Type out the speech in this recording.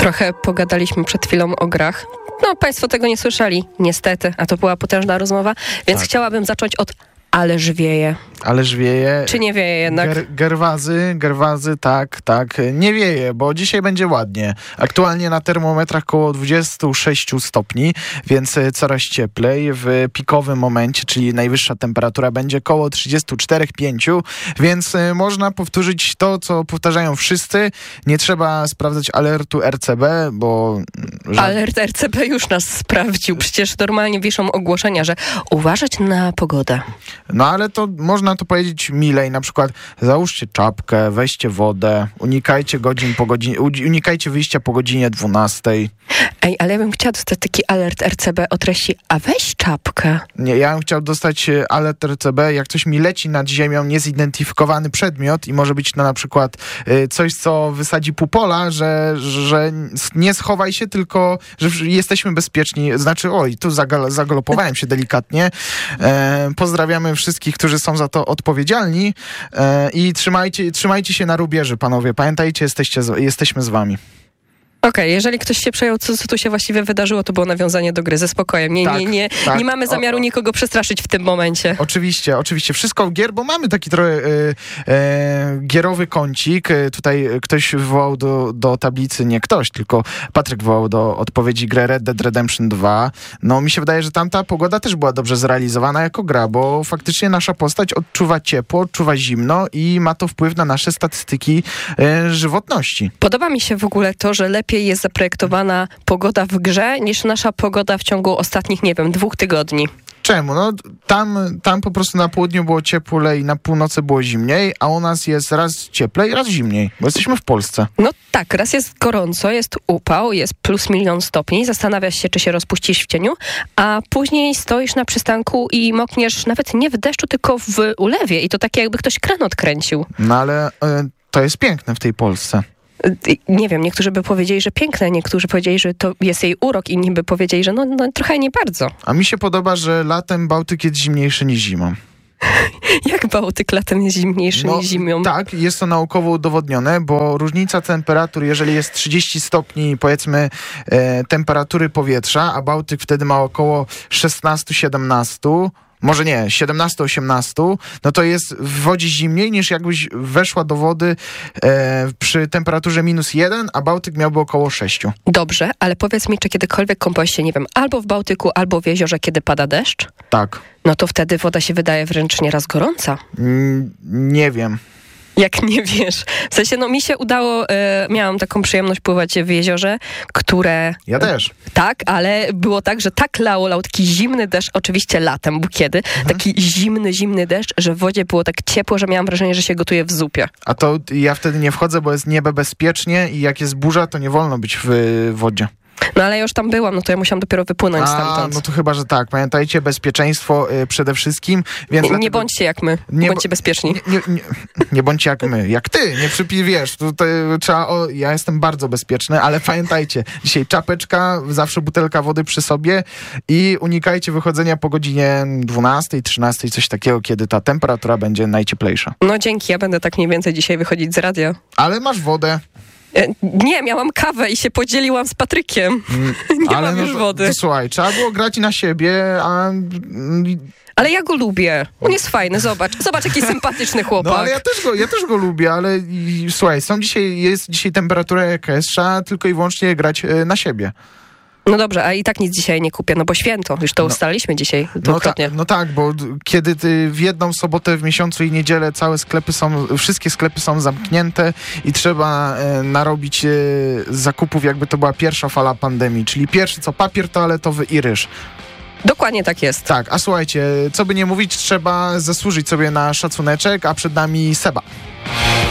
Trochę pogadaliśmy przed chwilą o grach. No, państwo tego nie słyszeli, niestety, a to była potężna rozmowa, więc chciałabym zacząć od ależ wieje. Ależ wieje. Czy nie wieje jednak? Gerwazy, tak. Nie wieje, bo dzisiaj będzie ładnie. Aktualnie na termometrach koło 26 stopni, więc coraz cieplej. W pikowym momencie, czyli najwyższa temperatura będzie koło 34-5, więc można powtórzyć to, co powtarzają wszyscy. Nie trzeba sprawdzać alertu RCB, bo... Alert RCB już nas sprawdził. Przecież normalnie wiszą ogłoszenia, że uważać na pogodę. No ale to można to powiedzieć milej, na przykład załóżcie czapkę, weźcie wodę, unikajcie wyjścia po godzinie 12. Ej, ale ja bym chciała dostać taki alert RCB o treści, a weź czapkę. Nie, ja bym chciał dostać alert RCB, jak coś mi leci nad ziemią, niezidentyfikowany przedmiot i może być to na przykład coś, co wysadzi pupola, że nie schowaj się, tylko że jesteśmy bezpieczni. Znaczy, tu zagalopowałem się delikatnie. Pozdrawiamy wszystkich, którzy są za to odpowiedzialni i trzymajcie się na rubieży, panowie. Pamiętajcie, jesteśmy z wami. Okej, jeżeli ktoś się przejął, co tu się właściwie wydarzyło, to było nawiązanie do gry, ze spokojem. Nie mamy zamiaru nikogo przestraszyć w tym momencie. Oczywiście. Wszystko gier, bo mamy taki trochę gierowy kącik. Tutaj ktoś wywołał do tablicy, nie ktoś, tylko Patryk wywołał do odpowiedzi grę Red Dead Redemption 2. No mi się wydaje, że tamta pogoda też była dobrze zrealizowana jako gra, bo faktycznie nasza postać odczuwa ciepło, odczuwa zimno i ma to wpływ na nasze statystyki żywotności. Podoba mi się w ogóle to, że lepiej jest zaprojektowana pogoda w grze niż nasza pogoda w ciągu ostatnich, 2 tygodni. Czemu? No tam po prostu na południu było cieplej, na północy było zimniej, a u nas jest raz cieplej, raz zimniej, bo jesteśmy w Polsce. No tak, raz jest gorąco, jest upał, jest plus 1 000 000 stopni, zastanawiasz się, czy się rozpuścisz w cieniu, a później stoisz na przystanku i mokniesz nawet nie w deszczu, tylko w ulewie i to takie jakby ktoś kran odkręcił. No ale to jest piękne w tej Polsce. Nie wiem, niektórzy by powiedzieli, że piękne, niektórzy powiedzieli, że to jest jej urok, inni by powiedzieli, że no trochę nie bardzo. A mi się podoba, że latem Bałtyk jest zimniejszy niż zimą. Jak Bałtyk latem jest zimniejszy niż zimą? Tak, jest to naukowo udowodnione, bo różnica temperatur, jeżeli jest 30 stopni, powiedzmy, temperatury powietrza, a Bałtyk wtedy ma około 16-17, może nie, 17-18, no to jest w wodzie zimniej niż jakbyś weszła do wody przy temperaturze -1, a Bałtyk miałby około 6. Dobrze, ale powiedz mi, czy kiedykolwiek kąpałeś się, nie wiem, albo w Bałtyku, albo w jeziorze, kiedy pada deszcz? Tak. No to wtedy woda się wydaje wręcz nieraz gorąca. Nie wiem. Jak nie wiesz. W sensie, mi się udało, miałam taką przyjemność pływać w jeziorze, które... Ja też. Tak, ale było tak, że tak lał taki zimny deszcz, oczywiście latem, bo kiedy? Taki zimny deszcz, że w wodzie było tak ciepło, że miałam wrażenie, że się gotuje w zupie. A to ja wtedy nie wchodzę, bo jest niebezpiecznie i jak jest burza, to nie wolno być w wodzie. No ale ja już tam byłam, no to ja musiałam dopiero wypłynąć stamtąd. No to chyba, że tak. Pamiętajcie, bezpieczeństwo przede wszystkim. Więc nie bądźcie jak my, bądźcie bezpieczni. Nie bądźcie jak my, jak ty, wiesz, tutaj trzeba, ja jestem bardzo bezpieczny, ale pamiętajcie, dzisiaj czapeczka, zawsze butelka wody przy sobie i unikajcie wychodzenia po godzinie 12, 13, coś takiego, kiedy ta temperatura będzie najcieplejsza. No dzięki, ja będę tak mniej więcej dzisiaj wychodzić z radia. Ale masz wodę. Nie, miałam kawę i się podzieliłam z Patrykiem. Nie mam już wody. Słuchaj, trzeba było grać na siebie, Ale ja go lubię. On jest fajny, zobacz jaki sympatyczny chłopak. No ale ja też go lubię, ale słuchaj, jest dzisiaj temperatura jaka jest, trzeba tylko i wyłącznie grać na siebie. No dobrze, a i tak nic dzisiaj nie kupię, bo święto, już to ustaliliśmy dzisiaj dwukrotnie. No tak, bo kiedy w jedną sobotę w miesiącu i niedzielę wszystkie sklepy są zamknięte i trzeba narobić zakupów, jakby to była pierwsza fala pandemii, czyli pierwszy papier toaletowy i ryż. Dokładnie tak jest. Tak, a słuchajcie, co by nie mówić, trzeba zasłużyć sobie na szacuneczek, a przed nami Seba.